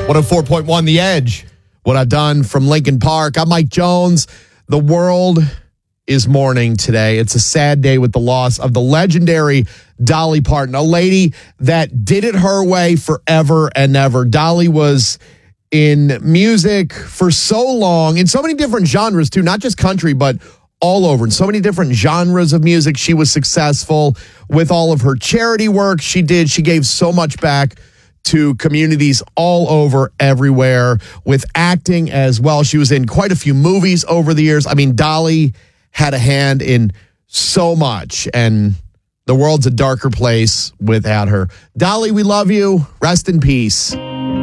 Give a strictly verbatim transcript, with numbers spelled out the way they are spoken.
one oh four point one The Edge. What I've done from Lincoln Park. I'm Mike Jones. The world is mourning today. It's a sad day with the loss of the legendary Dolly Parton, a lady that did it her way forever and ever. Dolly was in music for so long, in so many different genres too, not just country, but all over. In so many different genres of music. She was successful with all of her charity work she did. She gave so much back to communities all over, everywhere, with acting as well. She was in quite a few movies over the years. I mean, Dolly had a hand in so much, and the world's a darker place without her. Dolly, we love you. Rest in peace.